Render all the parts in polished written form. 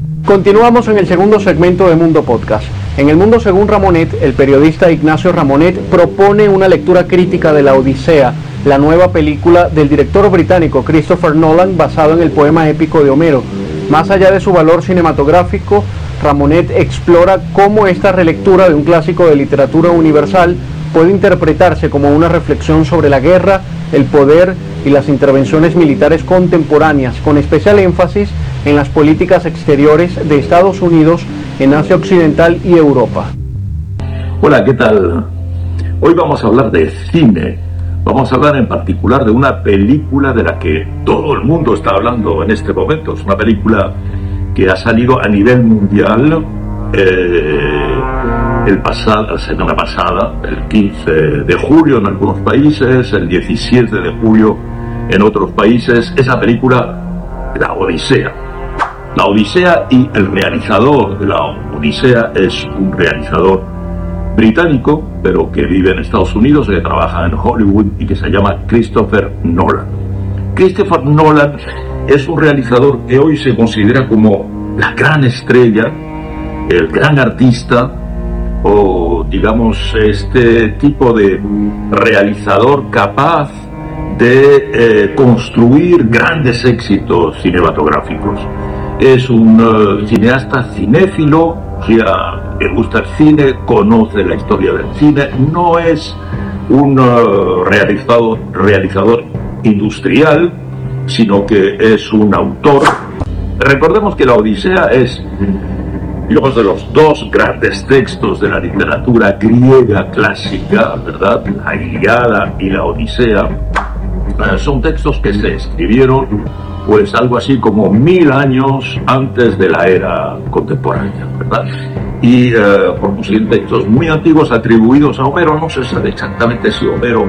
Continuamos en el segundo segmento de Mundo Podcast. En el Mundo según Ramonet, el periodista Ignacio Ramonet propone una lectura crítica de La Odisea, la nueva película del director británico Christopher Nolan basado en el poema épico de Homero. Más allá de su valor cinematográfico, Ramonet explora cómo esta relectura de un clásico de literatura universal puede interpretarse como una reflexión sobre la guerra, el poder y las intervenciones militares contemporáneas, con especial énfasis en las políticas exteriores de Estados Unidos en Asia Occidental y Europa. Hola, ¿qué tal? Hoy vamos a hablar de cine. Vamos a hablar en particular de una película de la que todo el mundo está hablando en este momento. Es una película que ha salido a nivel mundial la semana pasada, el 15 de julio en algunos países, el 17 de julio en otros países. Esa película, La Odisea. La Odisea, y el realizador de La Odisea es un realizador británico, pero que vive en Estados Unidos, que trabaja en Hollywood y que se llama Christopher Nolan. Christopher Nolan es un realizador que hoy se considera como la gran estrella, el gran artista, o digamos este tipo de realizador capaz de construir grandes éxitos cinematográficos. Es un cineasta cinéfilo, ya le gusta el cine, conoce la historia del cine, no es un realizador industrial, sino que es un autor. Recordemos que La Odisea es, digamos, de los dos grandes textos de la literatura griega clásica, ¿verdad? La Ilíada y la Odisea. Son textos que se escribieron pues algo así como 1000 años antes de la era contemporánea, ¿verdad? Y por consiguiente textos muy antiguos atribuidos a Homero. No se sabe exactamente si Homero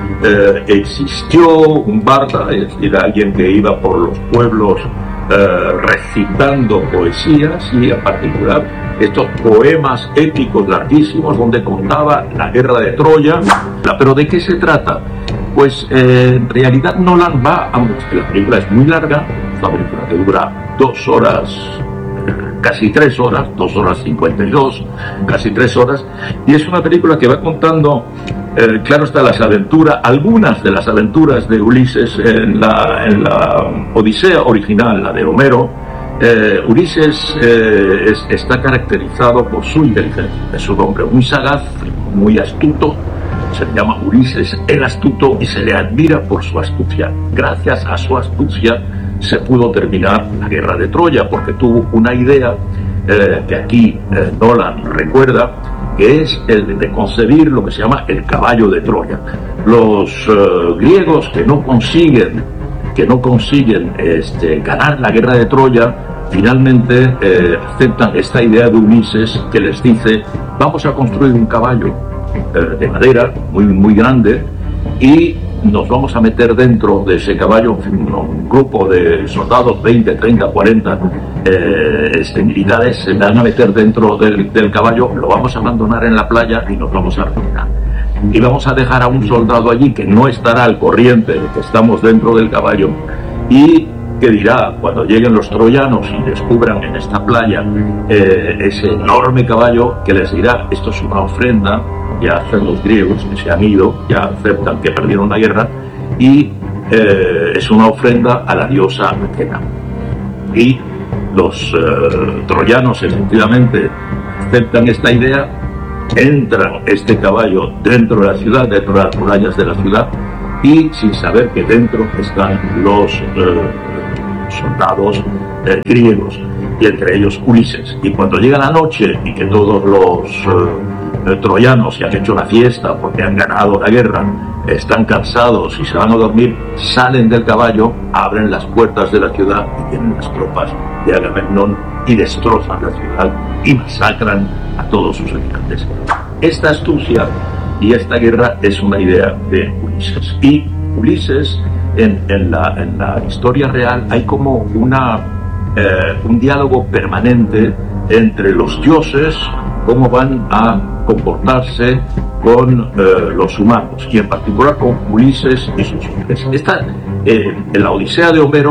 existió, un barda, es decir, alguien que iba por los pueblos recitando poesías, y en particular estos poemas épicos larguísimos donde contaba la guerra de Troya. Pero ¿de qué se trata? Pues en realidad Nolan va a mostrar. La película es muy larga, es una película que dura 2 horas, casi 3 horas, 2 horas 52, casi 3 horas, y es una película que va contando, claro está, las aventuras, algunas de las aventuras de Ulises en la Odisea original, la de Homero. Ulises está caracterizado por su inteligencia, es un hombre muy sagaz, muy astuto. Se le llama Ulises el astuto y se le admira por su astucia. Gracias a su astucia se pudo terminar la guerra de Troya, porque tuvo una idea que aquí Nolan recuerda, que es el de concebir lo que se llama el caballo de Troya. Los griegos que no consiguen ganar la guerra de Troya, finalmente aceptan esta idea de Ulises, que les dice: vamos a construir un caballo de madera muy grande, y nos vamos a meter dentro de ese caballo un grupo de soldados, 20, 30, 40 militares, se van a meter dentro del caballo, lo vamos a abandonar en la playa y nos vamos a retirar. Y vamos a dejar a un soldado allí que no estará al corriente de que estamos dentro del caballo, y que dirá cuando lleguen los troyanos y descubran en esta playa ese enorme caballo, que les dirá: esto es una ofrenda. Ya hacen los griegos que se han ido, ya aceptan que perdieron la guerra, y es una ofrenda a la diosa Athena. Y los troyanos efectivamente aceptan esta idea, entran este caballo dentro de la ciudad, dentro de las murallas de la ciudad, y sin saber que dentro están los soldados griegos, y entre ellos Ulises. Y cuando llega la noche y que todos los troyanos, que han hecho la fiesta porque han ganado la guerra, están cansados y se van a dormir, salen del caballo, abren las puertas de la ciudad y tienen las tropas de Agamenón y destrozan la ciudad y masacran a todos sus habitantes. Esta astucia y esta guerra es una idea de Ulises. Y Ulises, en la historia real, hay como un diálogo permanente entre los dioses, cómo van a comportarse con los humanos, y en particular con Ulises y sus hombres. En la Odisea de Homero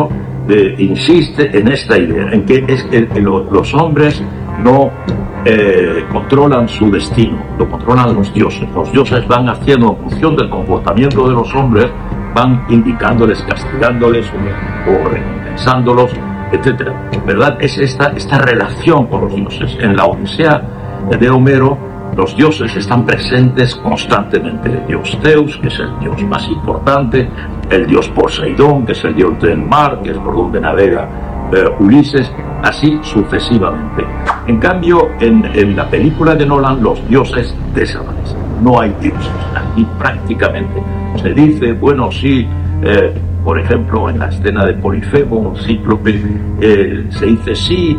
insiste en esta idea, en que los hombres no controlan su destino, lo controlan los dioses. Los dioses van haciendo, en función del comportamiento de los hombres, van indicándoles, castigándoles o recompensándolos, etc. ¿Verdad? Es esta relación con los dioses. En la Odisea de Homero, los dioses están presentes constantemente. El dios Zeus, que es el dios más importante, el dios Poseidón, que es el dios del mar, que es por donde navega Ulises, así sucesivamente. En cambio, en la película de Nolan, los dioses desaparecen. No hay dioses aquí prácticamente. Se dice, bueno, sí, por ejemplo, en la escena de Polifemo, Cíclope, se dice, sí,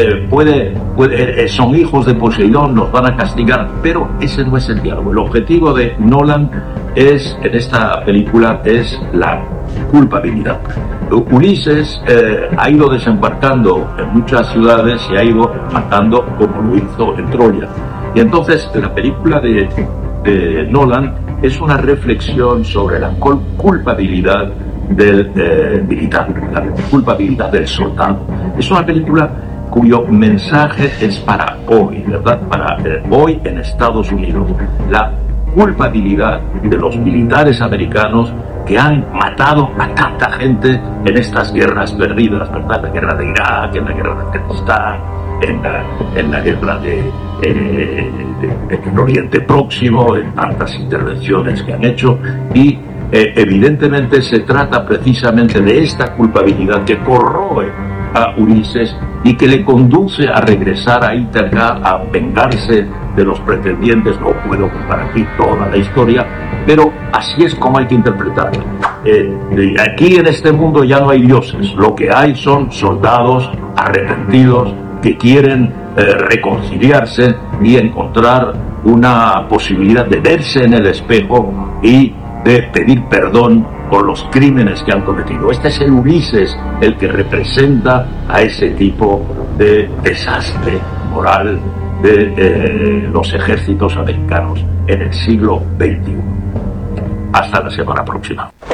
son hijos de Poseidón, nos van a castigar, pero ese no es el diálogo. El objetivo de Nolan en esta película es la culpabilidad. Ulises ha ido desembarcando en muchas ciudades y ha ido matando como lo hizo en Troya. Y entonces la película de Nolan es una reflexión sobre la culpabilidad del militar, la culpabilidad del soldado. Es una película cuyo mensaje es para hoy, ¿verdad? Para hoy en Estados Unidos. La culpabilidad de los militares americanos que han matado a tanta gente en estas guerras perdidas, ¿verdad? La guerra de Irak, en la guerra de Afganistán, en la guerra del Oriente Próximo, en tantas intervenciones que han hecho, y evidentemente se trata precisamente de esta culpabilidad que corroe a Ulises y que le conduce a regresar a Ítaca, a vengarse de los pretendientes. No puedo contar aquí toda la historia, pero así es como hay que interpretarla. Aquí en este mundo ya no hay dioses, lo que hay son soldados arrepentidos que quieren reconciliarse y encontrar una posibilidad de verse en el espejo y de pedir perdón por los crímenes que han cometido. Este es el Ulises el que representa a ese tipo de desastre moral de los ejércitos americanos en el siglo XXI. Hasta la semana próxima.